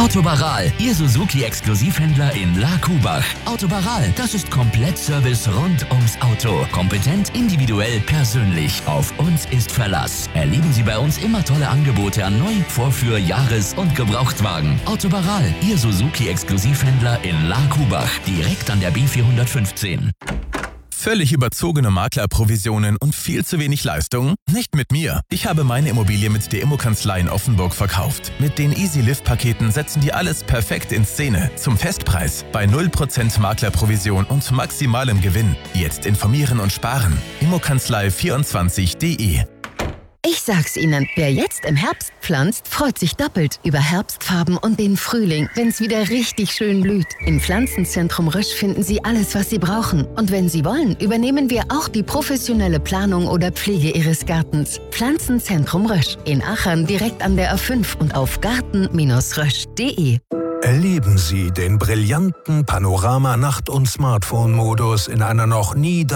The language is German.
Autobaral, Ihr Suzuki-Exklusivhändler in La Kubach. Autobaral, das ist Komplettservice rund ums Auto. Kompetent, individuell, persönlich. Auf uns ist Verlass. Erleben Sie bei uns immer tolle Angebote an Neu-, Vorführ-, Jahres- und Gebrauchtwagen. Autobaral, Ihr Suzuki-Exklusivhändler in La Kubach. Direkt an der B415. Völlig überzogene Maklerprovisionen und viel zu wenig Leistung? Nicht mit mir. Ich habe meine Immobilie mit der Immokanzlei in Offenburg verkauft. Mit den Easy-Lift-Paketen setzen die alles perfekt in Szene. Zum Festpreis. Bei 0% Maklerprovision und maximalem Gewinn. Jetzt informieren und sparen. Immokanzlei24.de. Ich sag's Ihnen, wer jetzt im Herbst pflanzt, freut sich doppelt über Herbstfarben und den Frühling, wenn's wieder richtig schön blüht. Im Pflanzenzentrum Rösch finden Sie alles, was Sie brauchen. Und wenn Sie wollen, übernehmen wir auch die professionelle Planung oder Pflege Ihres Gartens. Pflanzenzentrum Rösch in Achern direkt an der A5 und auf garten-rösch.de. Erleben Sie den brillanten Panorama-Nacht- und Smartphone-Modus in einer noch nie